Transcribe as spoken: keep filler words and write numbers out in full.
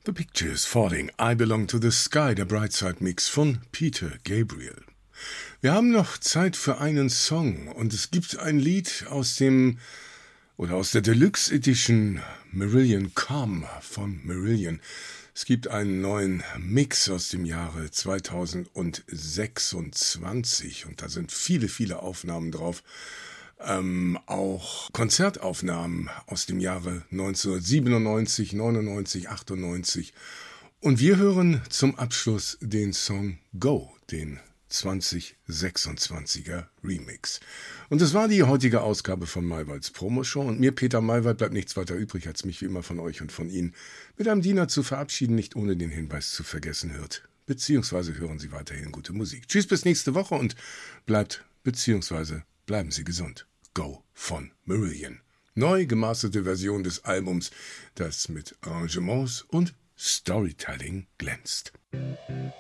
The Picture is Falling, I Belong to the Sky, der Brightside Mix von Peter Gabriel. Wir haben noch Zeit für einen Song und es gibt ein Lied aus dem oder aus der Deluxe Edition Marillion Come von Marillion. Es gibt einen neuen Mix aus dem Jahre zweitausendsechsundzwanzig und da sind viele, viele Aufnahmen drauf. Ähm, auch Konzertaufnahmen aus dem Jahre neunzehnhundertsiebenundneunzig, neunundneunzig, achtundneunzig. Und wir hören zum Abschluss den Song Go, den zweitausendsechsundzwanziger Remix. Und das war die heutige Ausgabe von Maywalds Promoshow. Und mir, Peter Maywald, bleibt nichts weiter übrig, als mich wie immer von euch und von Ihnen mit einem Diener zu verabschieden, nicht ohne den Hinweis zu vergessen, hört beziehungsweise hören Sie weiterhin gute Musik. Tschüss, bis nächste Woche und bleibt beziehungsweise bleiben Sie gesund. Go von Marillion. Neu gemasterte Version des Albums, das mit Arrangements und Storytelling glänzt.